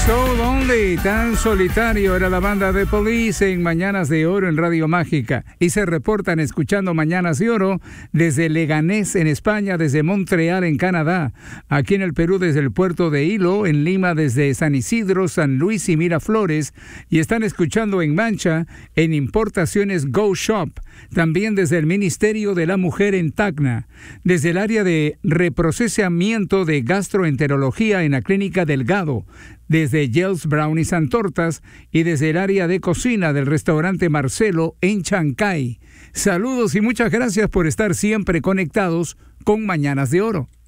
So Lonely, tan solitario era la banda de Police en Mañanas de Oro en Radio Mágica. Y se reportan escuchando Mañanas de Oro desde Leganés en España, desde Montreal en Canadá, aquí en el Perú desde el puerto de Hilo, en Lima desde San Isidro, San Luis y Miraflores, y están escuchando en Mancha en Importaciones Go Shop, también desde el Ministerio de la Mujer en Tacna, desde el área de reprocesamiento de gastroenterología en la Clínica Delgado, desde Gels Brownies and Tortas y desde el área de cocina del restaurante Marcelo en Chancay. Saludos y muchas gracias por estar siempre conectados con Mañanas de Oro.